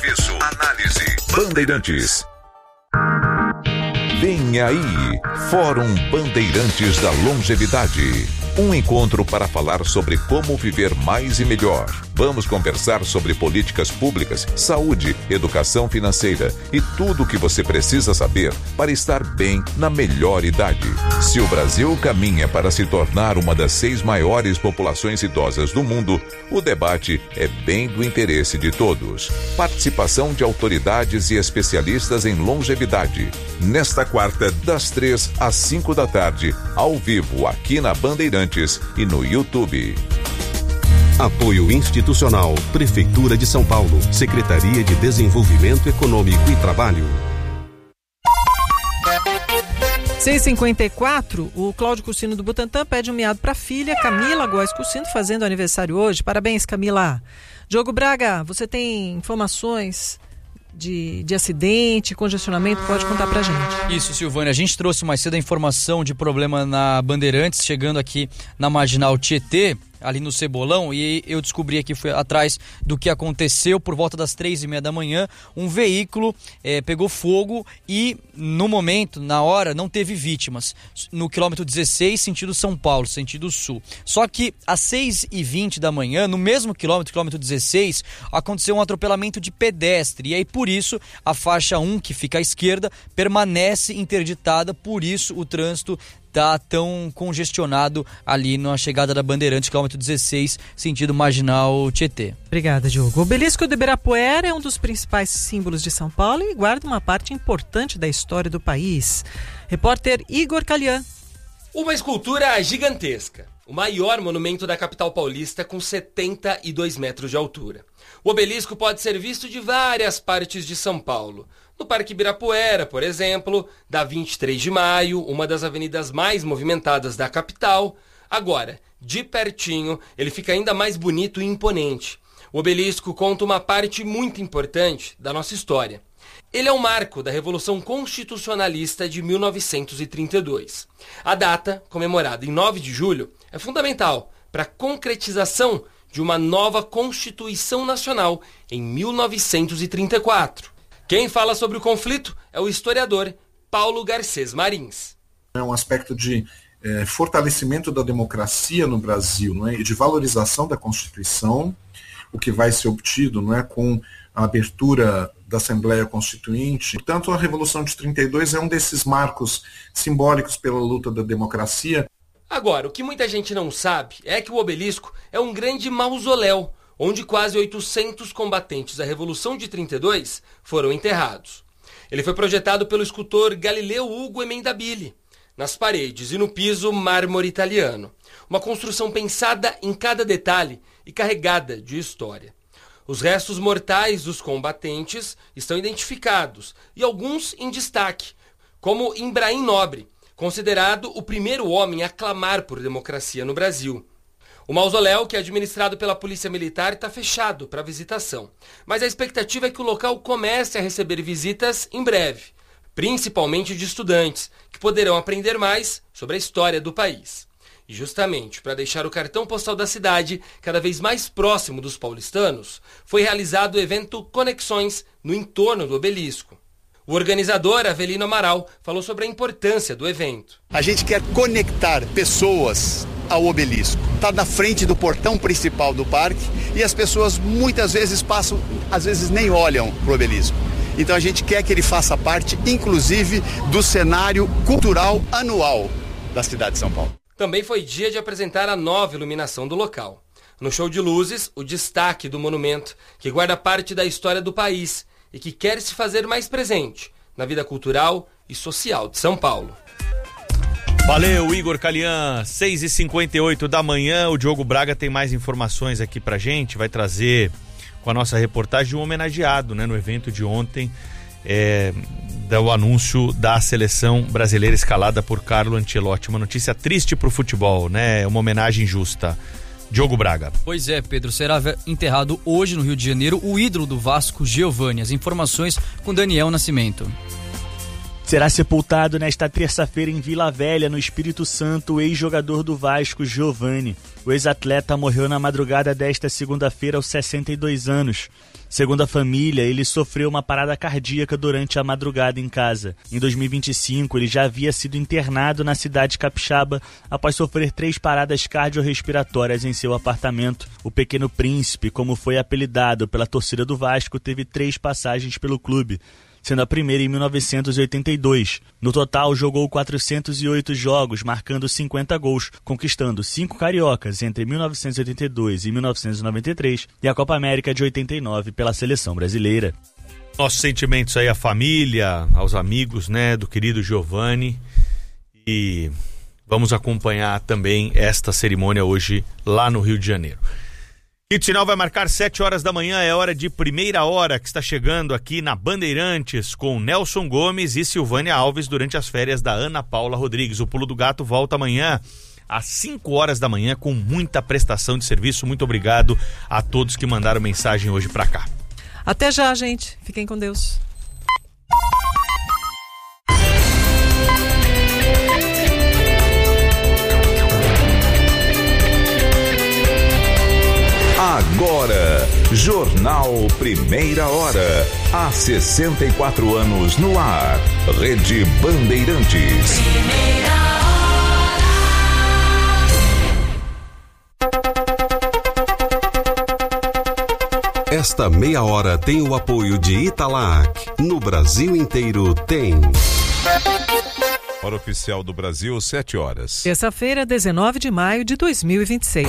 Peso, análise. Bandeirantes. Vem aí, Fórum Bandeirantes da Longevidade. Um encontro para falar sobre como viver mais e melhor. Vamos conversar sobre políticas públicas, saúde, educação financeira e tudo o que você precisa saber para estar bem na melhor idade. Se o Brasil caminha para se tornar uma das 6 maiores populações idosas do mundo, o debate é bem do interesse de todos. Participação de autoridades e especialistas em longevidade. Nesta quarta, das 3 às 5 da tarde, ao vivo aqui na Bandeirantes e no YouTube. Apoio institucional, Prefeitura de São Paulo, Secretaria de Desenvolvimento Econômico e Trabalho. 6h54, o Cláudio Cursino do Butantã pede um miado para a filha, Camila Góes Cursino, fazendo aniversário hoje. Parabéns, Camila. Diogo Braga, você tem informações de acidente, congestionamento, pode contar pra gente. Isso, Silvânia, a gente trouxe mais cedo a informação de problema na Bandeirantes, chegando aqui na Marginal Tietê, ali no Cebolão, e eu descobri aqui, fui atrás do que aconteceu por volta das 3h30 da manhã, um veículo pegou fogo e no momento, na hora, não teve vítimas, no quilômetro 16, sentido São Paulo, sentido sul. Só que às 6h20 da manhã, no mesmo quilômetro 16, aconteceu um atropelamento de pedestre, e aí por isso a faixa 1, que fica à esquerda, permanece interditada, por isso o trânsito tá tão congestionado ali na chegada da Bandeirantes, quilômetro 16, sentido Marginal Tietê. Obrigada, Diogo. O Obelisco do Ibirapuera é um dos principais símbolos de São Paulo e guarda uma parte importante da história do país. Repórter Igor Calian. Uma escultura gigantesca, o maior monumento da capital paulista, com 72 metros de altura. O obelisco pode ser visto de várias partes de São Paulo. No Parque Ibirapuera, por exemplo, da 23 de maio, uma das avenidas mais movimentadas da capital. Agora, de pertinho, ele fica ainda mais bonito e imponente. O obelisco conta uma parte muito importante da nossa história. Ele é um marco da Revolução Constitucionalista de 1932. A data, comemorada em 9 de julho, é fundamental para a concretização de uma nova Constituição Nacional em 1934. Quem fala sobre o conflito é o historiador Paulo Garcês Marins. É um aspecto de fortalecimento da democracia no Brasil, não é? E de valorização da Constituição, o que vai ser obtido, não é, com a abertura da Assembleia Constituinte. Portanto, a Revolução de 32 é um desses marcos simbólicos pela luta da democracia. Agora, o que muita gente não sabe é que o obelisco é um grande mausoléu, onde quase 800 combatentes da Revolução de 32 foram enterrados. Ele foi projetado pelo escultor Galileu Ugo Emendabile. Nas paredes e no piso, mármore italiano. Uma construção pensada em cada detalhe e carregada de história. Os restos mortais dos combatentes estão identificados e alguns em destaque, como Ibrahim Nobre, considerado o primeiro homem a clamar por democracia no Brasil. O mausoléu, que é administrado pela Polícia Militar, está fechado para visitação, mas a expectativa é que o local comece a receber visitas em breve, principalmente de estudantes, que poderão aprender mais sobre a história do país. E justamente para deixar o cartão postal da cidade cada vez mais próximo dos paulistanos, foi realizado o evento Conexões no entorno do obelisco. O organizador, Avelino Amaral, falou sobre a importância do evento. A gente quer conectar pessoas ao obelisco. Está na frente do portão principal do parque e as pessoas muitas vezes passam, às vezes nem olham para o obelisco. Então a gente quer que ele faça parte, inclusive, do cenário cultural anual da cidade de São Paulo. Também foi dia de apresentar a nova iluminação do local. No show de luzes, o destaque do monumento, que guarda parte da história do país e que quer se fazer mais presente na vida cultural e social de São Paulo. Valeu, Igor Calian. 6h58 da manhã, o Diogo Braga tem mais informações aqui pra gente, vai trazer com a nossa reportagem um homenageado, né, no evento de ontem, do anúncio da seleção brasileira escalada por Carlo Ancelotti. Uma notícia triste pro futebol, né? Uma homenagem justa. Diogo Braga. Pois é, Pedro, será enterrado hoje no Rio de Janeiro o ídolo do Vasco, Giovani. As informações com Daniel Nascimento. Será sepultado nesta terça-feira em Vila Velha, no Espírito Santo, o ex-jogador do Vasco, Giovani. O ex-atleta morreu na madrugada desta segunda-feira aos 62 anos. Segundo a família, ele sofreu uma parada cardíaca durante a madrugada em casa. Em 2025, ele já havia sido internado na cidade capixaba após sofrer 3 paradas cardiorrespiratórias em seu apartamento. O Pequeno Príncipe, como foi apelidado pela torcida do Vasco, teve 3 passagens pelo clube, sendo a primeira em 1982. No total, jogou 408 jogos, marcando 50 gols, conquistando 5 cariocas entre 1982 e 1993 e a Copa América de 89 pela seleção brasileira. Nossos sentimentos aí à família, aos amigos, né, do querido Giovani, e vamos acompanhar também esta cerimônia hoje lá no Rio de Janeiro. E o sinal vai marcar 7 horas da manhã, é hora de Primeira Hora, que está chegando aqui na Bandeirantes com Nelson Gomes e Silvânia Alves durante as férias da Ana Paula Rodrigues. O Pulo do Gato volta amanhã às 5 horas da manhã com muita prestação de serviço. Muito obrigado a todos que mandaram mensagem hoje para cá. Até já, gente. Fiquem com Deus. Agora, Jornal Primeira Hora. Há 64 anos no ar. Rede Bandeirantes. Esta meia hora tem o apoio de Italac. No Brasil inteiro tem. Hora oficial do Brasil, 7 horas. Terça-feira, 19 de maio de 2026.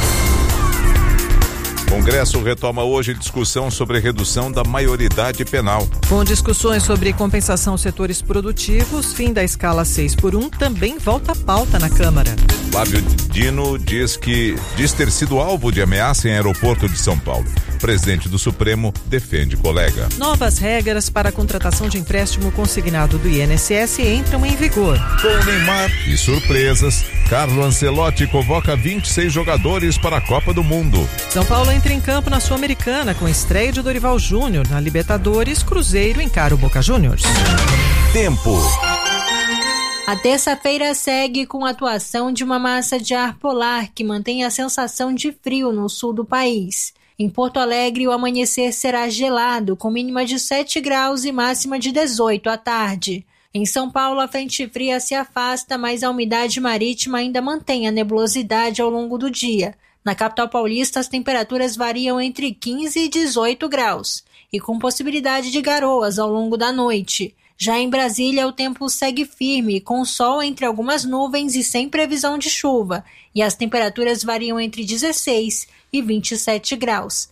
Congresso retoma hoje discussão sobre redução da maioridade penal. Com discussões sobre compensação aos setores produtivos, fim da escala 6x1 também volta à pauta na Câmara. Flávio Dino diz ter sido alvo de ameaça em aeroporto de São Paulo. Presidente do Supremo defende colega. Novas regras para a contratação de empréstimo consignado do INSS entram em vigor. Com Neymar e surpresas, Carlo Ancelotti convoca 26 jogadores para a Copa do Mundo. São Paulo entra em campo na Sul-Americana com estreia de Dorival Júnior. Na Libertadores, Cruzeiro encara o Boca Juniors. Tempo. A terça-feira segue com a atuação de uma massa de ar polar que mantém a sensação de frio no sul do país. Em Porto Alegre, o amanhecer será gelado, com mínima de 7 graus e máxima de 18 à tarde. Em São Paulo, a frente fria se afasta, mas a umidade marítima ainda mantém a nebulosidade ao longo do dia. Na capital paulista, as temperaturas variam entre 15 e 18 graus, e com possibilidade de garoas ao longo da noite. Já em Brasília, o tempo segue firme, com sol entre algumas nuvens e sem previsão de chuva, e as temperaturas variam entre 16 e 27 graus.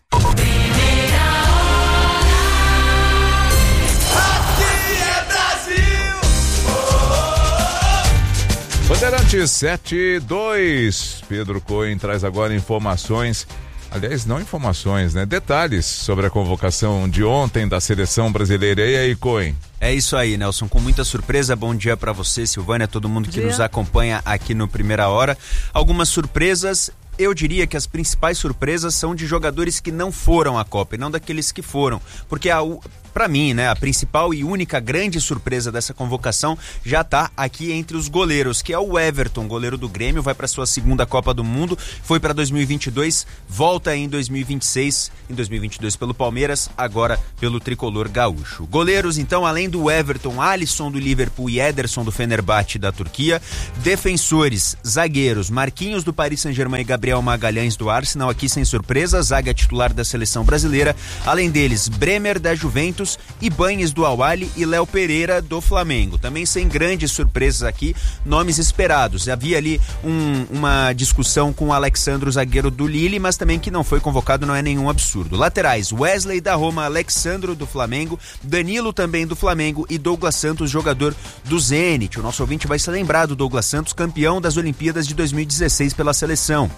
Bandeirantes 7-2. Pedro Cohen traz agora informações, aliás, não informações, né? Detalhes sobre a convocação de ontem da seleção brasileira. E aí, Cohen? É isso aí, Nelson, com muita surpresa. Bom dia pra você, Silvânia, todo mundo que nos acompanha aqui no Primeira Hora. Algumas surpresas. Eu diria que as principais surpresas são de jogadores que não foram à Copa e não daqueles que foram, porque para mim, né, a principal e única grande surpresa dessa convocação já está aqui entre os goleiros, que é o Everton, goleiro do Grêmio, vai para sua segunda Copa do Mundo, foi para 2022, volta em 2026, em 2022 pelo Palmeiras, agora pelo tricolor gaúcho. Goleiros, então, além do Everton, Alisson do Liverpool e Ederson do Fenerbahçe da Turquia. Defensores, zagueiros, Marquinhos do Paris Saint-Germain e Gabriel Magalhães do Arsenal, aqui sem surpresa, zaga titular da seleção brasileira. Além deles, Bremer da Juventus, Ibañez do Al-Ahly e Léo Pereira do Flamengo. Também sem grandes surpresas aqui, nomes esperados. Havia ali uma discussão com o Alexandro, zagueiro do Lille, mas também que não foi convocado, não é nenhum absurdo. Laterais, Wesley da Roma, Alexandro do Flamengo, Danilo também do Flamengo e Douglas Santos, jogador do Zenit. O nosso ouvinte vai se lembrar do Douglas Santos, campeão das Olimpíadas de 2016 pela seleção.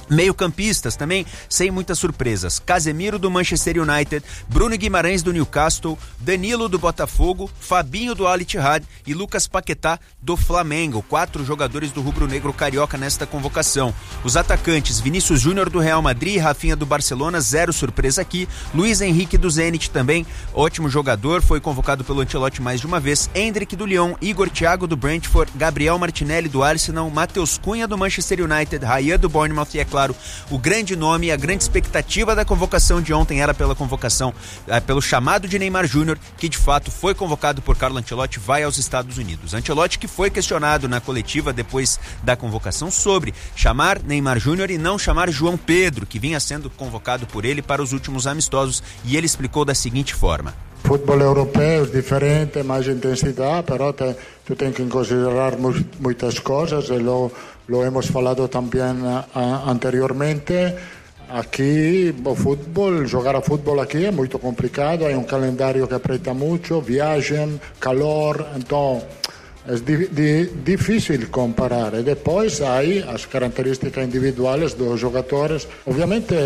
Meio-campistas também, sem muitas surpresas. Casemiro do Manchester United, Bruno Guimarães do Newcastle, Danilo do Botafogo, Fabinho do Al Ittihad e Lucas Paquetá do Flamengo. 4 jogadores do rubro-negro carioca nesta convocação. Os atacantes, Vinícius Júnior do Real Madrid, Rafinha do Barcelona, 0 surpresa aqui. Luiz Henrique do Zenit também, ótimo jogador, foi convocado pelo Ancelotti mais de uma vez. Endrick do Lyon, Igor Thiago do Brentford, Gabriel Martinelli do Arsenal, Matheus Cunha do Manchester United, Raya do Bournemouth e, é claro, o grande nome e a grande expectativa da convocação de ontem era pela convocação, pelo chamado de Neymar Júnior, que de fato foi convocado por Carlo Ancelotti, vai aos Estados Unidos. Ancelotti que foi questionado na coletiva depois da convocação sobre chamar Neymar Júnior e não chamar João Pedro, que vinha sendo convocado por ele para os últimos amistosos, e ele explicou da seguinte forma. Futebol europeu é diferente, mais intensidade, mas tu tens que considerar muitas coisas, e lo hemos falado também anteriormente. Aqui, o futebol, jogar a futebol aqui é muito complicado, há calendário que aperta muito, viagem, calor, então é difícil comparar. E depois aí as características individuais dos jogadores, obviamente.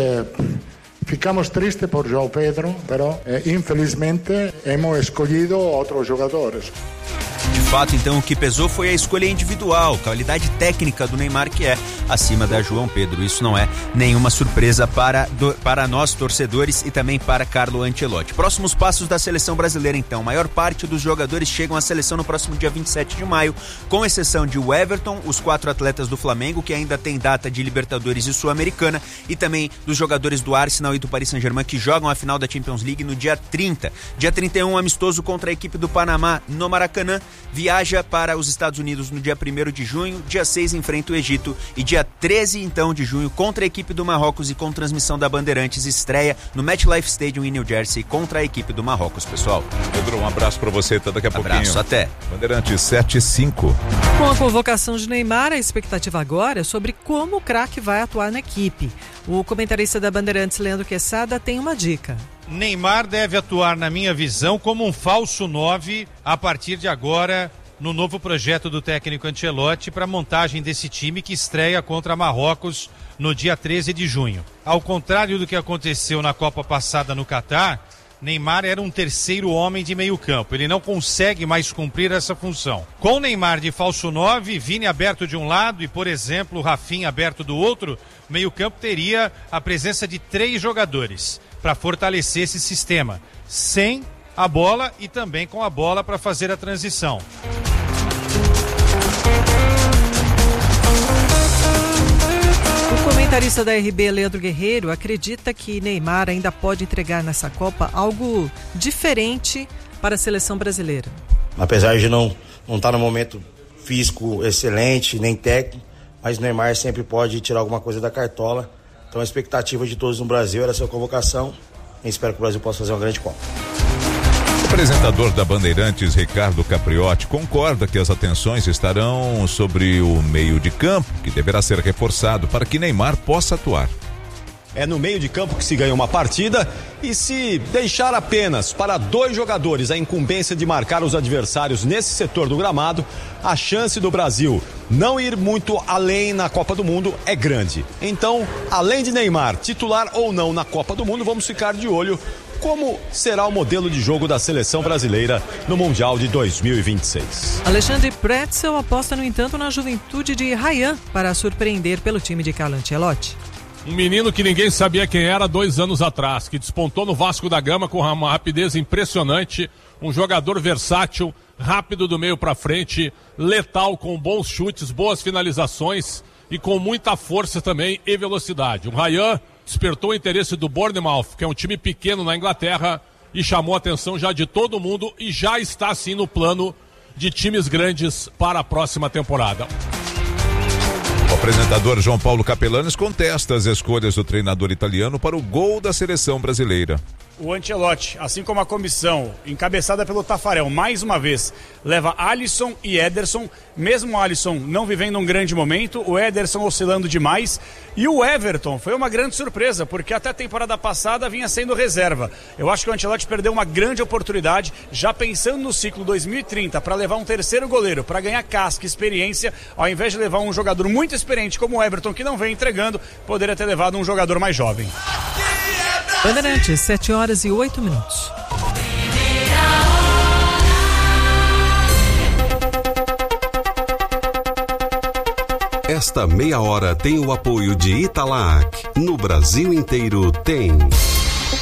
Ficamos tristes por João Pedro, mas infelizmente hemos escolhido outros jogadores. De fato, então, o que pesou foi a escolha individual, qualidade técnica do Neymar, que é acima da João Pedro. Isso não é nenhuma surpresa para nós, torcedores, e também para Carlo Ancelotti. Próximos passos da seleção brasileira, então. A maior parte dos jogadores chegam à seleção no próximo dia 27 de maio, com exceção de Everton, os 4 atletas do Flamengo, que ainda tem data de Libertadores e Sul-Americana, e também dos jogadores do Arsenal e do Paris Saint-Germain, que jogam a final da Champions League no dia 30. Dia 31, amistoso contra a equipe do Panamá no Maracanã. Viaja para os Estados Unidos no dia 1º de junho, dia 6 enfrenta o Egito e dia 13 então de junho contra a equipe do Marrocos e com transmissão da Bandeirantes estreia no MetLife Stadium em New Jersey contra a equipe do Marrocos, pessoal. Pedro, um abraço para você, até daqui a pouquinho. Abraço, até. Bandeirantes 7-5. Com a convocação de Neymar, a expectativa agora é sobre como o craque vai atuar na equipe. O comentarista da Bandeirantes, Leandro Quesada, tem uma dica. Neymar deve atuar, na minha visão, como um falso 9 a partir de agora no novo projeto do técnico Ancelotti para a montagem desse time que estreia contra Marrocos no dia 13 de junho. Ao contrário do que aconteceu na Copa passada no Catar, Neymar era um terceiro homem de meio campo. Ele não consegue mais cumprir essa função. Com Neymar de falso 9, Vini aberto de um lado e, por exemplo, Rafinha aberto do outro, o meio campo teria a presença de 3 jogadores para fortalecer esse sistema, sem a bola e também com a bola para fazer a transição. O comentarista da RB, Leandro Guerreiro, acredita que Neymar ainda pode entregar nessa Copa algo diferente para a seleção brasileira. Apesar de não estar no momento físico excelente, nem técnico, mas o Neymar sempre pode tirar alguma coisa da cartola. Então a expectativa de todos no Brasil era a sua convocação e espero que o Brasil possa fazer uma grande Copa. O apresentador da Bandeirantes, Ricardo Capriotti, concorda que as atenções estarão sobre o meio de campo, que deverá ser reforçado para que Neymar possa atuar. É no meio de campo que se ganha uma partida e se deixar apenas para 2 jogadores a incumbência de marcar os adversários nesse setor do gramado, a chance do Brasil não ir muito além na Copa do Mundo é grande. Então, além de Neymar, titular ou não na Copa do Mundo, vamos ficar de olho como será o modelo de jogo da seleção brasileira no Mundial de 2026. Alexandre Pretzel aposta, no entanto, na juventude de Ryan para surpreender pelo time de Carlo Ancelotti. Um menino que ninguém sabia quem era 2 anos atrás, que despontou no Vasco da Gama com uma rapidez impressionante, um jogador versátil, rápido do meio para frente, letal, com bons chutes, boas finalizações e com muita força também e velocidade. O Ryan despertou o interesse do Bournemouth, que é um time pequeno na Inglaterra, e chamou a atenção já de todo mundo e já está sim no plano de times grandes para a próxima temporada. O apresentador João Paulo Capelanes contesta as escolhas do treinador italiano para o gol da seleção brasileira. o Ancelotti, assim como a comissão, encabeçada pelo Tafarel, mais uma vez, leva Alisson e Ederson, mesmo o Alisson não vivendo um grande momento, o Ederson oscilando demais, e o Everton foi uma grande surpresa, porque até a temporada passada vinha sendo reserva. Eu acho que o Ancelotti perdeu uma grande oportunidade, já pensando no ciclo 2030, para levar um terceiro goleiro, para ganhar casca e experiência, ao invés de levar um jogador muito experiente como o Everton, que não vem entregando, poderia ter levado um jogador mais jovem. Bandeirantes, 7h08. Esta meia hora tem o apoio de Italac. No Brasil inteiro tem.